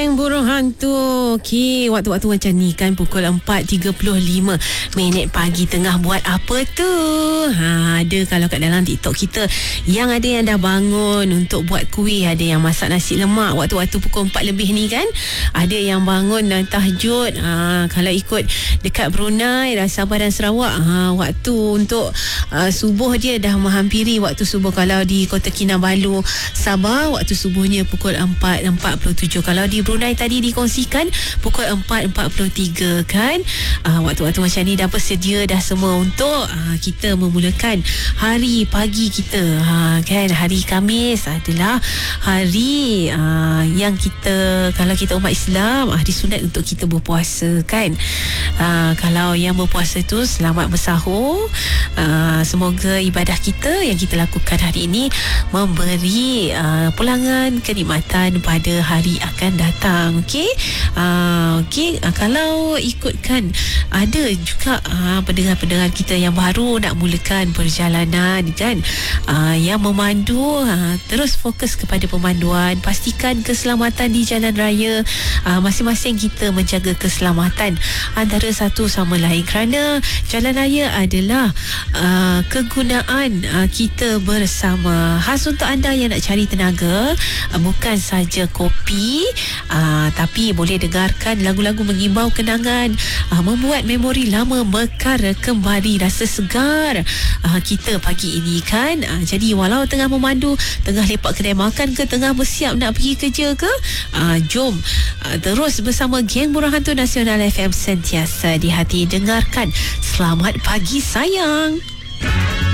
Yang burung hantu. Okey, waktu-waktu macam ni kan, pukul 4.35 minit pagi tengah buat apa tu? Ada kalau kat dalam TikTok kita yang ada yang dah bangun untuk buat kuih, ada yang masak nasi lemak waktu-waktu pukul 4 lebih ni kan. Ada yang bangun dan tahajud. Kalau ikut dekat Brunei, Sabah dan Sarawak, waktu untuk subuh dia dah menghampiri waktu subuh. Kalau di Kota Kinabalu, Sabah, waktu subuhnya pukul 4.47. Kalau di Brunei tadi dikongsikan pukul 4.43 kan. Waktu-waktu macam ni dah bersedia dah semua untuk kita memulakan hari pagi kita kan. Hari Khamis adalah hari yang kita, kalau kita umat Islam, disunat untuk kita berpuasa kan. Kalau yang berpuasa tu selamat bersahur. Semoga ibadah kita yang kita lakukan hari ini memberi pulangan kenikmatan pada hari akan datang. Okey. Kalau ikutkan, ada juga pendengar-pendengar kita yang baru nak mulakan perjalanan kan, yang memandu, terus fokus kepada pemanduan, pastikan keselamatan di jalan raya. Masing-masing kita menjaga keselamatan antara satu sama lain, kerana jalan raya adalah kegunaan kita bersama. Khas untuk anda yang nak cari tenaga, bukan saja kopi, tapi boleh dengarkan lagu-lagu mengimbau kenangan, membuat memori lama mekar kembali, rasa segar kita pagi ini kan. Jadi walau tengah memandu, tengah lepak kedai makan ke, tengah bersiap nak pergi kerja ke, jom terus bersama geng Burung Hantu Nasional FM, sentiasa di hati. Dengarkan Selamat Pagi Sayang.